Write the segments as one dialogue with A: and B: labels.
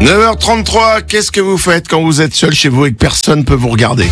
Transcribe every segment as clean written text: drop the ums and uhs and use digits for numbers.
A: 9h33, qu'est-ce que vous faites quand vous êtes seul chez vous et que personne ne peut vous regarder?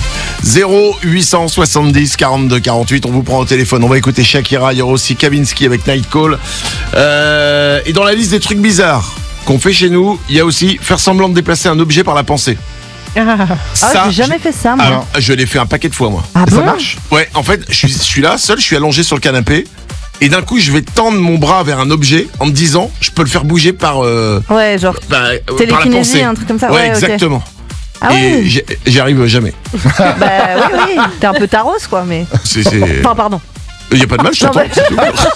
A: 0870 42 48, on vous prend au téléphone. On va écouter Shakira, il y aura aussi Kavinsky avec Night Call. Et dans la liste des trucs bizarres qu'on fait chez nous, il y a aussi faire semblant de déplacer un objet par la pensée.
B: J'ai jamais fait ça, moi.
A: Alors, je l'ai fait un paquet de fois, moi.
B: Ah
A: Et ça
B: bon
A: marche? Ouais, en fait, je suis là, seul, je suis allongé sur le canapé. Et d'un coup, je vais tendre mon bras vers un objet en me disant, je peux le faire bouger par
B: Ouais, genre
A: par la
B: télékinésie,
A: pensée.
B: un truc comme ça.
A: Ouais,
B: Ouais, ok.
A: exactement.
B: Ah
A: Et
B: ouais.
A: j'y arrive jamais.
B: Bah oui, t'es un peu taros, quoi, mais...
A: C'est...
B: Enfin, pardon.
A: Il n'y a pas de mal, je
B: Non,
A: t'entends.
B: mais-
A: C'est tout.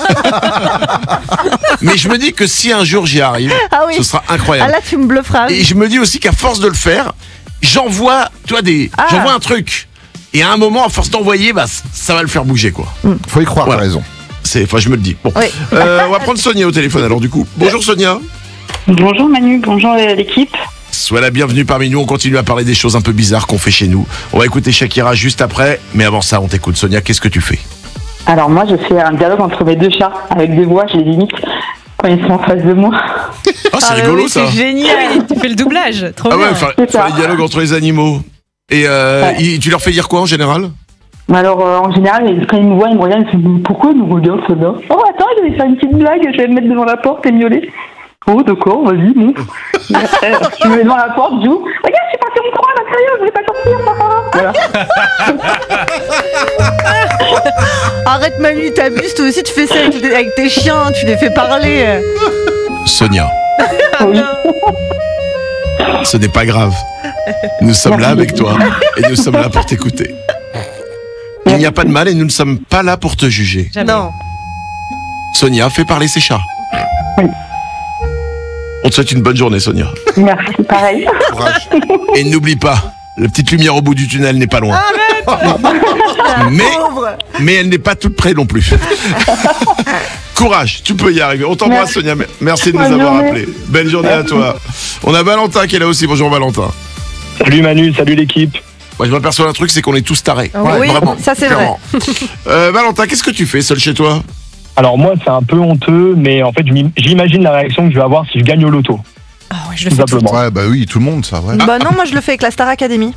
A: Mais je me dis que si un jour j'y arrive,
B: Ah oui.
A: ce sera
B: Ah
A: incroyable.
B: là, tu me blufferas.
A: Et je me dis aussi qu'à force de le faire, j'envoie un truc. Et à un moment, à force d'envoyer, bah, ça va le faire bouger, quoi.
C: Faut y croire,
A: Voilà.
C: t'as raison.
A: Enfin, je me le dis. Bon.
B: Oui.
A: On va prendre Sonia au téléphone, alors, du coup. Bonjour, Sonia.
D: Bonjour Manu, bonjour l'équipe.
A: Sois la bienvenue parmi nous. On continue à parler des choses un peu bizarres qu'on fait chez nous. On va écouter Shakira juste après. Mais avant ça, on t'écoute. Sonia, qu'est-ce que tu fais?
D: Alors moi je fais un dialogue entre mes deux chats avec des voix, je les imite quand ils sont en face de moi.
A: Oh, c'est
B: Ah,
A: rigolo,
B: oui,
A: ça.
B: C'est génial.
E: Tu fais le doublage, trop
A: Ah
E: bien.
A: ouais, faire
D: C'est ça.
A: les dialogues entre les animaux. Et tu leur fais dire quoi en général?
D: Mais alors en général quand ils me voient, ils me regardent, ils me disent pourquoi ils nous regardent ça là? Oh attends, je vais faire une petite blague, je vais me mettre devant la porte et miauler. Oh d'accord, vas-y, monte. Et après, je me mets devant la porte, je joue. Regarde, je suis partie en courant à l'intérieur, je voulais pas sortir. Voilà.
B: Arrête, Manu, t'abuses. Toi aussi, tu fais ça avec tes chiens. Tu les fais parler.
A: Sonia,
D: Oui.
A: ce n'est pas grave. Nous sommes là avec toi et nous sommes là pour t'écouter. Il n'y a pas de mal et nous ne sommes pas là pour te juger.
E: Jamais.
B: Non.
A: Sonia, fais parler ses chats.
D: Oui.
A: On te souhaite une bonne journée, Sonia.
D: Merci, pareil.
A: Courage. Et n'oublie pas, la petite lumière au bout du tunnel n'est pas loin.
B: Pauvre.
A: Mais elle n'est pas toute près non plus. Courage, tu peux y arriver. On t'embrasse, Sonia. Merci de nous
D: Bonne
A: avoir
D: journée.
A: appelés. Belle journée à toi. On a Valentin qui est là aussi. Bonjour Valentin.
F: Salut Manu, salut l'équipe.
A: Moi, je m'aperçois d'un truc, c'est qu'on est tous tarés.
B: Oui,
A: Vraiment,
B: ça, c'est
A: clairement. Valentin, qu'est-ce que tu fais seul chez toi?
F: Alors moi c'est un peu honteux, mais en fait j'imagine la réaction que je vais avoir si je gagne au loto,
E: Ah ouais, je le
F: tout
E: fais tout le
F: simplement.
C: Ouais, bah oui, tout le monde, ça, ouais.
B: Bah non, moi, je le fais avec la Star Academy.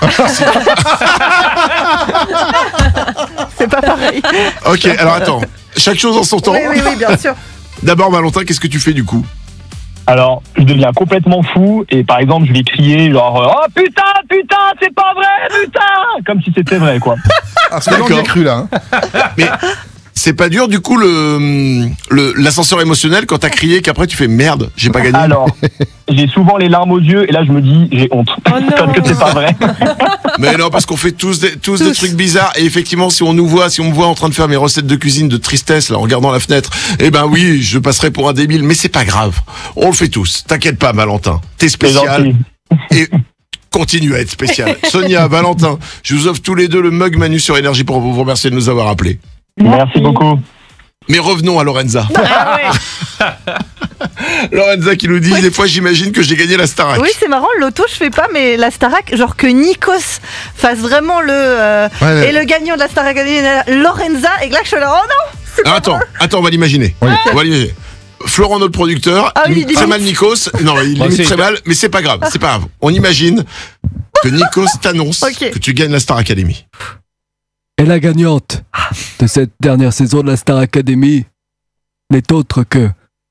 B: C'est pas pareil.
A: Ok, alors attends. Chaque chose en son temps.
B: Oui, bien sûr.
A: D'abord, Valentin, qu'est-ce que tu fais du coup?
F: Alors je deviens complètement fou et par exemple je vais crier genre oh putain, c'est pas vrai, putain, comme si c'était vrai quoi.
C: Ah, c'est bon, j'y ai cru, là. Hein.
A: Mais c'est pas dur du coup l'ascenseur émotionnel quand t'as crié qu'après tu fais merde, j'ai pas gagné.
F: Alors j'ai souvent les larmes aux yeux et là je me dis j'ai honte
E: Oh non.
F: parce que c'est pas vrai.
A: Mais non, parce qu'on fait tous des trucs bizarres et effectivement si on me voit en train de faire mes recettes de cuisine de tristesse là en regardant la fenêtre, eh ben oui, je passerai pour un débile, mais c'est pas grave. On le fait tous. T'inquiète pas, Valentin. T'es
F: C'est
A: spécial
F: gentil.
A: et continue à être spécial. Sonia, Valentin, je vous offre tous les deux le mug Manu sur Énergie pour vous remercier de nous avoir appelés.
F: Merci beaucoup.
A: Mais revenons à Lorenza.
E: Ah ouais.
A: Lorenza qui nous dit des fois j'imagine que j'ai gagné la Starac.
B: Oui, c'est marrant, l'auto, je fais pas, mais la Starac, genre que Nikos fasse vraiment
C: Ouais.
B: et le gagnant de la Star Academy, Lorenza, et que là, je suis là, oh non.
A: Ah, attends, on va l'imaginer.
C: Oui.
A: On va l'imaginer. Florent, notre producteur,
B: Ah oui,
A: imite
B: il
A: très
B: imite.
A: mal Nikos. Non, il
F: Moi
A: imite
F: aussi.
A: très mal, mais c'est pas grave, c'est pas grave. On imagine que Nikos t'annonce
B: Ok.
A: que tu gagnes la Star Academy.
G: Et la gagnante de cette dernière saison de la Star Academy n'est autre que...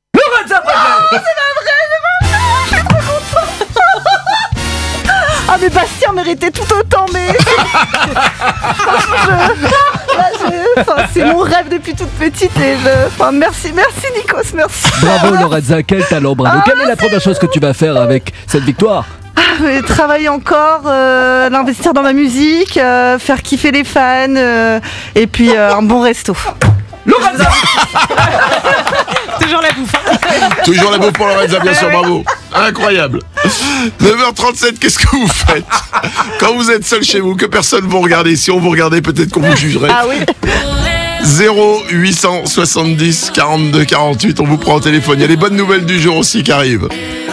B: Ah, mais Bastien méritait tout autant, mais. C'est mon rêve depuis toute petite et merci Nikos, merci.
G: Bravo Lorenza, quel talent, bravo. Quelle est la première chose que tu vas faire avec cette victoire?
B: Travailler encore, l'investir dans ma musique, faire kiffer les fans, et puis un bon resto.
E: Toujours la bouffe.
A: Toujours la bouffe pour Lorenza, bien sûr, bravo. Incroyable. 9h37, qu'est-ce que vous faites quand vous êtes seul chez vous, que personne vous regarde? Si on vous regardait, peut-être qu'on vous jugerait.
B: Ah oui.
A: 0870 42 48, on vous prend au téléphone. Il y a les bonnes nouvelles du jour aussi qui arrivent.